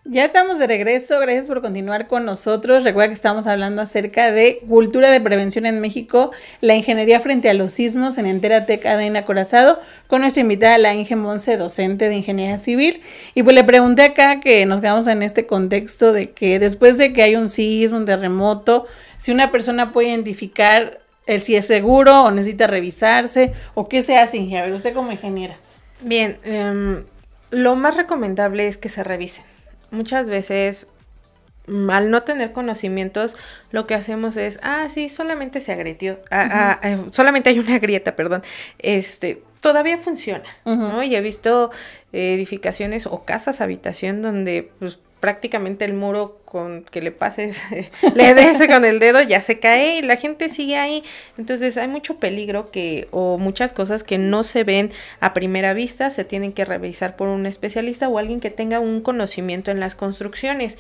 Ya estamos de regreso, gracias por continuar con nosotros. Recuerda que estamos hablando acerca de cultura de prevención en México, la ingeniería frente a los sismos en Enteratec ADN Acorazado, con nuestra invitada la Inge Monse, docente de Ingeniería Civil. Y pues le pregunté acá que nos quedamos en este contexto de que después de que hay un sismo, un terremoto, si una persona puede identificar el si es seguro o necesita revisarse, o qué se hace, Inge. A ver, usted como ingeniera. Bien, lo más recomendable es que se revisen. Muchas veces, al no tener conocimientos, lo que hacemos es, sí, solamente se agrietió, solamente hay una grieta, perdón, todavía funciona, ¿no? Y he visto edificaciones o casas habitación donde, pues, prácticamente el muro con que le pases, le des con el dedo, ya se cae y la gente sigue ahí. Entonces hay mucho peligro o muchas cosas que no se ven a primera vista, se tienen que revisar por un especialista o alguien que tenga un conocimiento en las construcciones.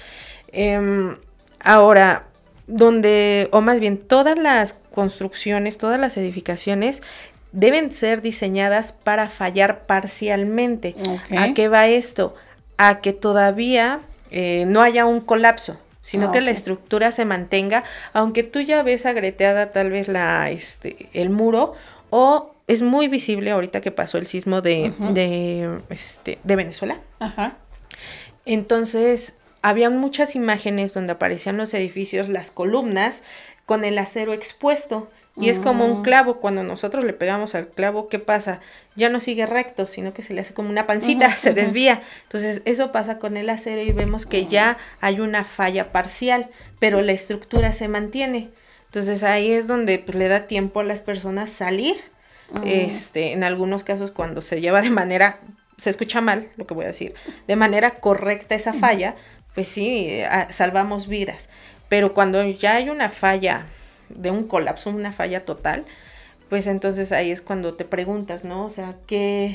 Ahora, o más bien, todas las construcciones, todas las edificaciones deben ser diseñadas para fallar parcialmente. Okay. ¿A qué va esto? A que todavía no haya un colapso, sino que la estructura se mantenga, aunque tú ya ves agrietada tal vez el muro, o es muy visible ahorita que pasó el sismo de Venezuela. Ajá. Entonces, había muchas imágenes donde aparecían los edificios, las columnas, con el acero expuesto. Y es como un clavo, cuando nosotros le pegamos al clavo, ¿qué pasa? Ya no sigue recto, sino que se le hace como una pancita, se desvía. Entonces, eso pasa con el acero y vemos que ya hay una falla parcial, pero la estructura se mantiene. Entonces, ahí es donde pues, le da tiempo a las personas salir. En algunos casos, cuando se lleva de manera, se escucha mal lo que voy a decir, de manera correcta esa falla, pues sí, salvamos vidas. Pero cuando ya hay una falla de un colapso, una falla total, pues entonces ahí es cuando te preguntas, ¿no? O sea, ¿qué